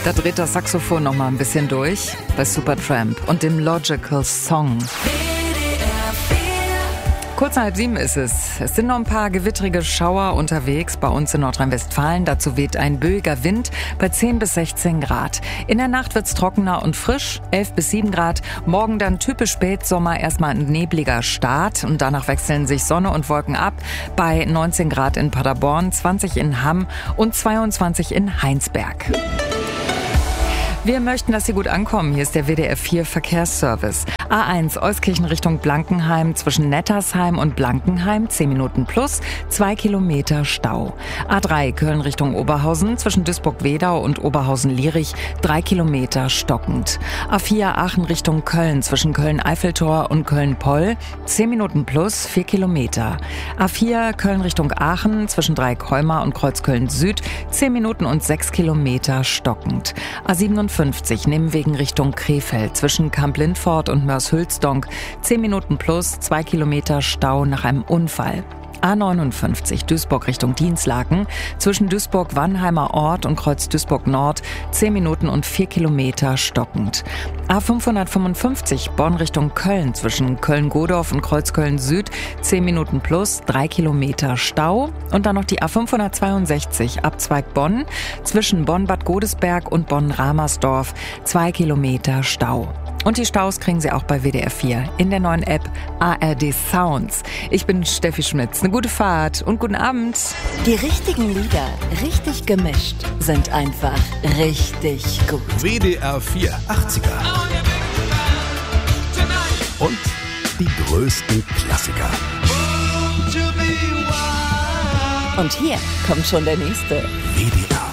Da dreht das Saxophon noch mal ein bisschen durch bei Supertramp und dem Logical Song. Kurz nach 6:30 ist es. Es sind noch ein paar gewittrige Schauer unterwegs bei uns in Nordrhein-Westfalen. Dazu weht ein böiger Wind bei 10 bis 16 Grad. In der Nacht wird's trockener und frisch, 11 bis 7 Grad. Morgen dann typisch Spätsommer, erstmal ein nebliger Start. Und danach wechseln sich Sonne und Wolken ab bei 19 Grad in Paderborn, 20 in Hamm und 22 in Heinsberg. Wir möchten, dass Sie gut ankommen. Hier ist der WDR 4 Verkehrsservice. A1 Euskirchen Richtung Blankenheim zwischen Nettersheim und Blankenheim 10 Minuten plus 2 Kilometer Stau. A3 Köln Richtung Oberhausen zwischen Duisburg-Wedau und Oberhausen-Lierich 3 Kilometer stockend. A4 Aachen Richtung Köln zwischen Köln-Eiffeltor und Köln-Poll 10 Minuten plus 4 Kilometer. A4 Köln Richtung Aachen zwischen Dreieckholmer und Kreuzköln Süd 10 Minuten und 6 Kilometer stockend. A57 Nimwegen Richtung Krefeld zwischen Kamp-Lindfort und Mörs-Hülsdonk 10 Minuten plus 2 Kilometer Stau nach einem Unfall. A59 Duisburg Richtung Dinslaken zwischen Duisburg-Wannheimer Ort und Kreuz Duisburg Nord 10 Minuten und 4 Kilometer stockend. A555 Bonn Richtung Köln zwischen Köln-Godorf und Kreuzköln Süd 10 Minuten plus 3 Kilometer Stau. Und dann noch die A562 Abzweig Bonn zwischen Bonn-Bad Godesberg und Bonn-Ramersdorf 2 Kilometer Stau. Und die Staus kriegen Sie auch bei WDR 4 in der neuen App ARD Sounds. Ich bin Steffi Schmitz. Eine gute Fahrt und guten Abend. Die richtigen Lieder, richtig gemischt, sind einfach richtig gut. WDR 4 80er. Und die größten Klassiker. Und hier kommt schon der nächste. WDR